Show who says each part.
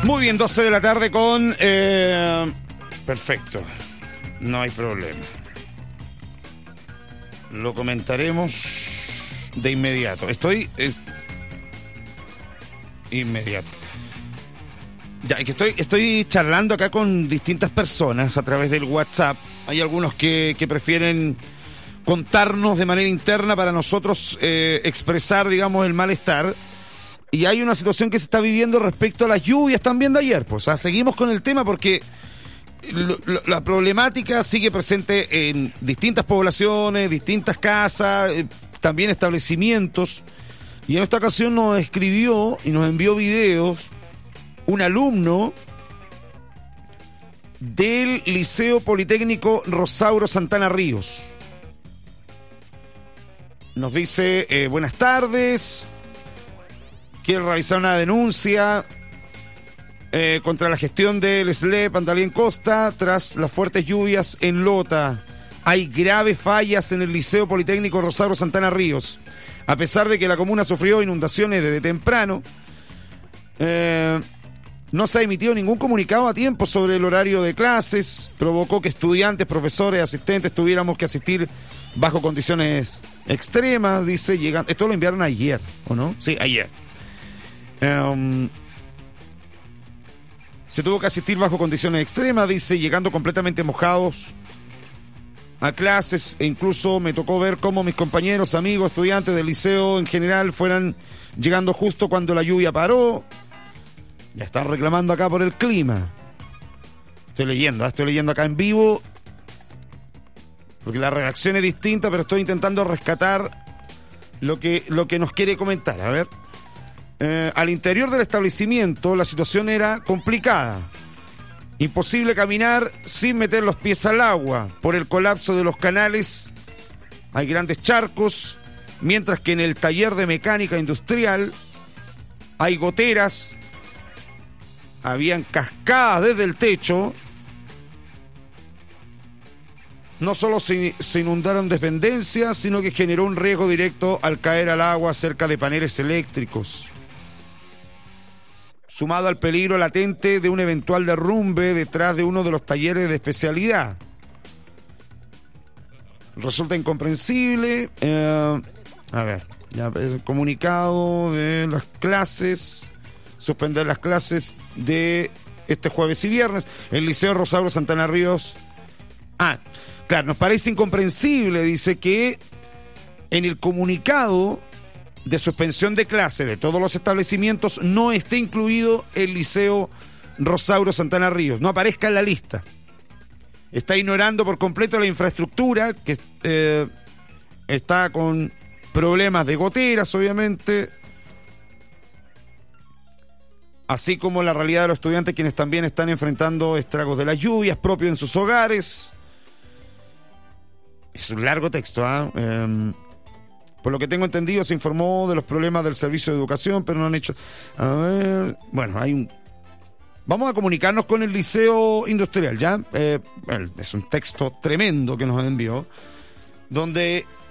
Speaker 1: Muy bien, 12 de la tarde con... perfecto, no hay problema. Lo comentaremos de inmediato. Inmediato. Ya, es que estoy charlando acá con distintas personas a través del WhatsApp. Hay algunos que prefieren contarnos de manera interna para nosotros expresar, digamos, el malestar. Y hay una situación que se está viviendo respecto a las lluvias también de ayer. Pues, o sea, seguimos con el tema porque la problemática sigue presente en distintas poblaciones, distintas casas, también establecimientos. Y en esta ocasión nos escribió y nos envió videos un alumno del Liceo Politécnico Rosauro Santana Ríos. Nos dice, buenas tardes, quiero realizar una denuncia contra la gestión del SLEP Andalien Costa tras las fuertes lluvias en Lota. Hay graves fallas en el Liceo Politécnico Rosauro Santana Ríos. A pesar de que la comuna sufrió inundaciones desde temprano, no se ha emitido ningún comunicado a tiempo sobre el horario de clases. Provocó que estudiantes, profesores, asistentes tuviéramos que asistir bajo condiciones extremas, dice, llegando. Esto lo enviaron ayer, ¿o no? Sí, ayer. Se tuvo que asistir bajo condiciones extremas, dice, llegando completamente mojados a clases, e incluso me tocó ver cómo mis compañeros, amigos, estudiantes del liceo en general fueran llegando justo cuando la lluvia paró. Ya están reclamando acá por el clima. Estoy leyendo acá en vivo, porque la redacción es distinta, pero estoy intentando rescatar lo que nos quiere comentar. A ver. Al interior del establecimiento la situación era complicada. Imposible caminar sin meter los pies al agua por el colapso de los canales. Hay grandes charcos, mientras que en el taller de mecánica industrial hay goteras. Habían cascadas desde el techo. No solo se inundaron dependencias, sino que generó un riesgo directo al caer al agua cerca de paneles eléctricos, sumado al peligro latente de un eventual derrumbe detrás de uno de los talleres de especialidad. Resulta incomprensible. A ver, ya el comunicado de las clases, suspender las clases de este jueves y viernes. El Liceo Rosauro Santana Ríos. Claro, nos parece incomprensible, dice, que en el comunicado de suspensión de clase de todos los establecimientos no esté incluido el Liceo Rosauro Santana Ríos, no aparezca en la lista. Está ignorando por completo la infraestructura, que está con problemas de goteras, obviamente, así como la realidad de los estudiantes, quienes también están enfrentando estragos de las lluvias propios en sus hogares. Es un largo texto, por lo que tengo entendido, se informó de los problemas del servicio de educación, pero no han hecho... A ver... Bueno, vamos a comunicarnos con el Liceo Industrial, ¿ya? Es un texto tremendo que nos envió, donde